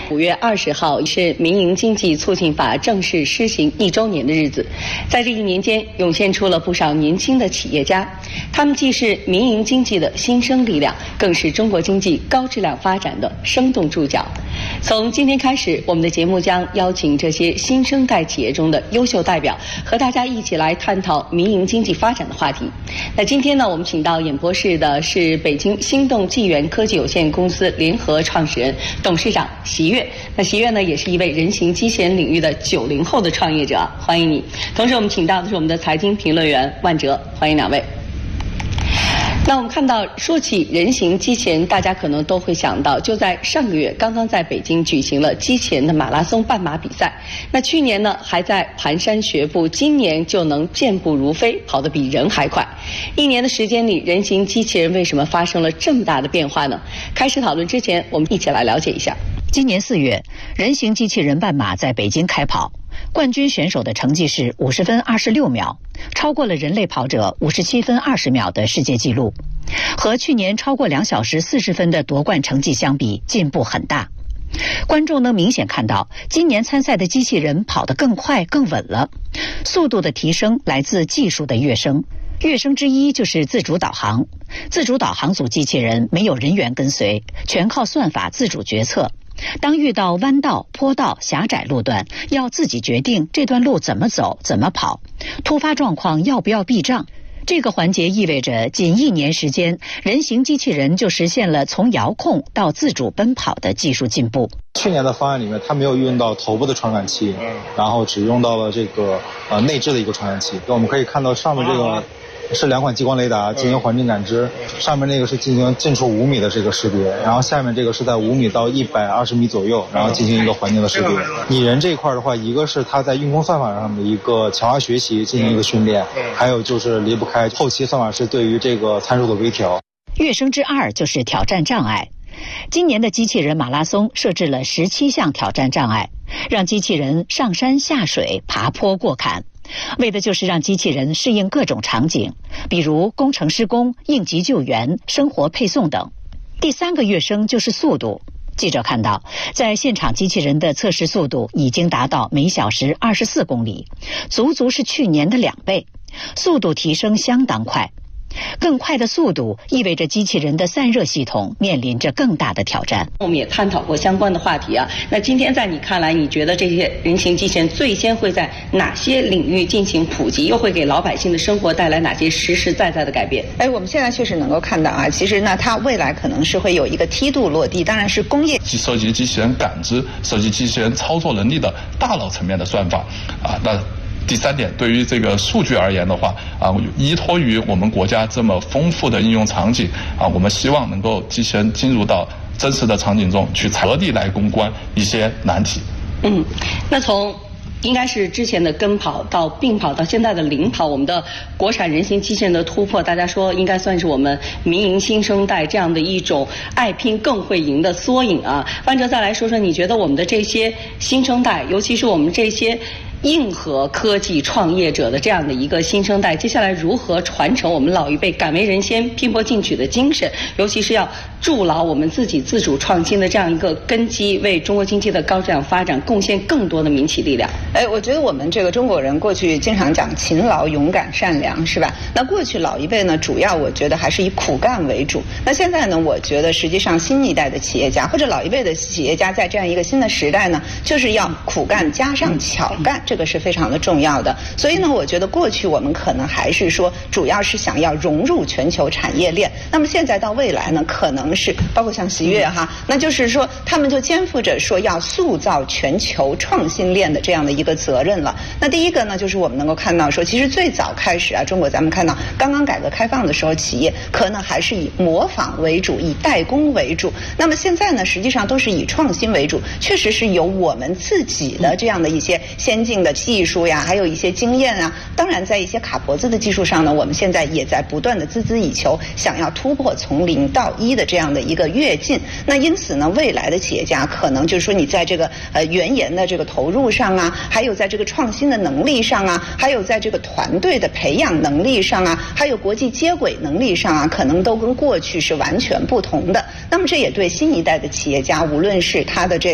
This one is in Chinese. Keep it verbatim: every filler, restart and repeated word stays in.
五月二十号是民营经济促进法正式施行一周年的日子，在这一年间涌现出了不少年轻的企业家，他们既是民营经济的新生力量，更是中国经济高质量发展的生动注脚。从今天开始，我们的节目将邀请这些新生代企业中的优秀代表，和大家一起来探讨民营经济发展的话题。那今天呢，我们请到演播室的是北京心动纪元科技有限公司联合创始人、董事长席悦。那席悦呢，也是一位人形机器人领域的九零后的创业者，欢迎你。同时，我们请到的是我们的财经评论员万哲，欢迎两位。那我们看到，说起人形机器人，大家可能都会想到，就在上个月，刚刚在北京举行了机器人的马拉松半马比赛。那去年呢，还在蹒跚学步，今年就能健步如飞，跑得比人还快。一年的时间里，人形机器人为什么发生了这么大的变化呢？开始讨论之前，我们一起来了解一下。 今年四月，人形机器人半马在北京开跑。冠军选手的成绩是五十分二十六秒，超过了人类跑者五十七分二十秒的世界纪录。和去年超过两小时四十分的夺冠成绩相比，进步很大。观众能明显看到，今年参赛的机器人跑得更快更稳了。速度的提升来自技术的跃升，跃升之一就是自主导航。自主导航组机器人没有人员跟随，全靠算法自主决策。当遇到弯道、坡道、狭窄路段，要自己决定这段路怎么走、怎么跑，突发状况要不要避障。这个环节意味着，仅一年时间，人形机器人就实现了从遥控到自主奔跑的技术进步。 去年的方案里面，它没有用到头部的传感器，然后只用到了这个呃内置的一个传感器。我们可以看到上面这个是两款激光雷达进行环境感知，上面那个是进行近处五米的这个识别，然后下面这个是在五米到一百二十米左右，然后进行一个环境的识别。拟人这一块的话，一个是它在运控算法上的一个强化学习进行一个训练，还有就是离不开后期算法是对于这个参数的微调。 跃升之二就是挑战障碍。今年的机器人马拉松设置了十七项挑战障碍，让机器人上山下水、爬坡过坎。为的就是让机器人适应各种场景，比如工程施工、应急救援、生活配送等。第三个跃升就是速度。记者看到，在现场机器人的测试速度已经达到每小时二十四公里，足足是去年的两倍，速度提升相当快。更快的速度意味着机器人的散热系统面临着更大的挑战。 我们也探讨过相关的话题啊。那今天在你看来，你觉得这些人形机器人最先会在哪些领域进行普及，又会给老百姓的生活带来哪些实实在在的改变？ 哎，我们现在确实能够看到啊，其实呢，它未来可能是会有一个梯度落地，当然是工业涉及机器人感知、涉及机器人操作能力的大脑层面的算法啊。那第三点，对于这个数据而言的话，啊，依托于我们国家这么丰富的应用场景，啊，我们希望能够机器人进入到真实的场景中去，落地来攻关一些难题。 嗯，那从应该是之前的跟跑到并跑到现在的领跑，我们的国产人形机器人的突破，大家说应该算是我们民营新生代这样的一种爱拼更会赢的缩影啊。万哲，再来说说，你觉得我们的这些新生代，尤其是我们这些硬核科技创业者的这样的一个新生代，接下来如何传承我们老一辈敢为人先、拼搏进取的精神，尤其是要筑牢我们自己自主创新的这样一个根基，为中国经济的高质量发展贡献更多的民企力量。 哎，我觉得我们这个中国人过去经常讲勤劳、勇敢、善良，是吧？那过去老一辈呢，主要我觉得还是以苦干为主。那现在呢，我觉得实际上新一代的企业家或者老一辈的企业家，在这样一个新的时代呢，就是要苦干加上巧干。这个是非常的重要的。所以呢，我觉得过去我们可能还是说，主要是想要融入全球产业链。那么现在到未来呢，可能是包括像喜悦哈，那就是说他们就肩负着说要塑造全球创新链的这样的一个责任了。那第一个呢，就是我们能够看到说，其实最早开始啊，中国咱们看到刚刚改革开放的时候，企业可能还是以模仿为主，以代工为主。那么现在呢，实际上都是以创新为主，确实是有我们自己的这样的一些先进的技术呀，还有一些经验啊。当然，在一些卡脖子的技术上呢，我们现在也在不断的孜孜以求，想要突破从零到一的这样的一个跃进。那因此呢，未来的企业家可能就是说，你在这个呃原研的这个投入上啊，还有在这个创新的能力上啊，还有在这个团队的培养能力上啊，还有国际接轨能力上啊，可能都跟过去是完全不同的。那么这也对新一代的企业家，无论是他的这